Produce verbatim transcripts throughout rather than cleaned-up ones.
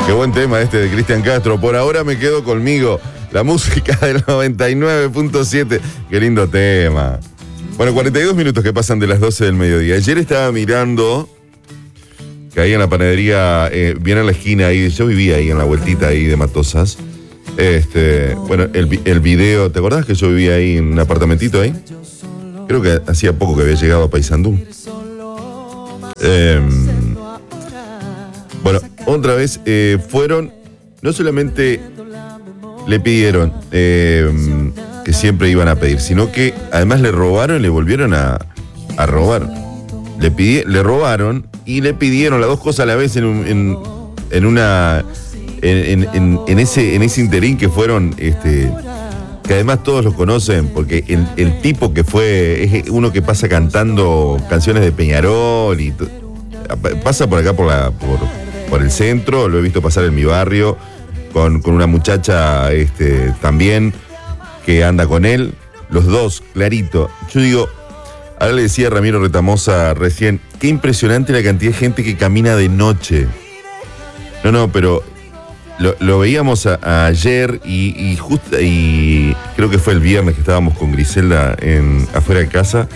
Qué buen tema este de Cristian Castro. Por ahora me quedo conmigo. La música del noventa y nueve punto siete. Qué lindo tema. Bueno, cuarenta y dos minutos que pasan de las doce del mediodía. Ayer estaba mirando que ahí en la panadería, eh, bien en la esquina ahí, yo vivía ahí en la vueltita ahí de Matosas. Este, bueno, el, el video, ¿te acordás que yo vivía ahí en un apartamentito ahí? Creo que hacía poco que había llegado a Paysandú. Eh, bueno, otra vez eh, fueron, no solamente le pidieron eh, que siempre iban a pedir, sino que además le robaron y le volvieron a, a robar. Le, pidi, le robaron y le pidieron las dos cosas a la vez en, un, en, en una en, en, en ese en ese interín que fueron este que además todos los conocen porque el, el tipo que fue es uno que pasa cantando canciones de Peñarol y t- pasa por acá por la por, por el centro, lo he visto pasar en mi barrio con, con una muchacha este también que anda con él, los dos clarito. Yo digo, ahora le decía a Ramiro Retamosa recién, qué impresionante la cantidad de gente que camina de noche. No, no, pero lo, lo veíamos a, a ayer y, y justo y creo que fue el viernes que estábamos con Griselda en, afuera de casa.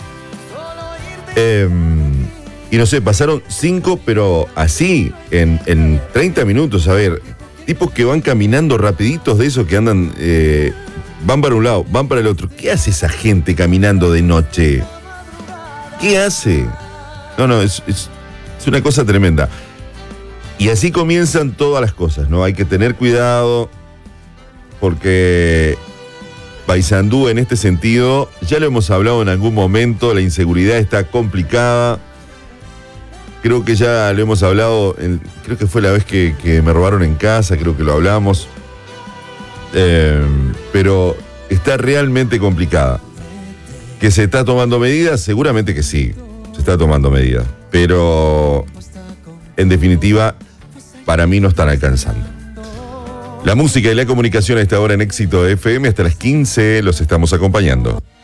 Eh, y no sé, pasaron cinco, pero así, en, en treinta minutos, a ver, tipos que van caminando rapiditos de esos que andan, eh, van para un lado, van para el otro. ¿Qué hace esa gente caminando de noche? ¿Qué hace? No, no, es, es, es una cosa tremenda. Y así comienzan todas las cosas, ¿no? Hay que tener cuidado porque Paysandú en este sentido, ya lo hemos hablado en algún momento, la inseguridad está complicada. Creo que ya lo hemos hablado, en, creo que fue la vez que, que me robaron en casa, creo que lo hablamos. Eh, pero está realmente complicada. ¿Que se está tomando medidas? Seguramente que sí, se está tomando medidas. Pero, en definitiva, para mí no están alcanzando. La música y la comunicación a esta hora en Éxito F M, hasta las quince los estamos acompañando.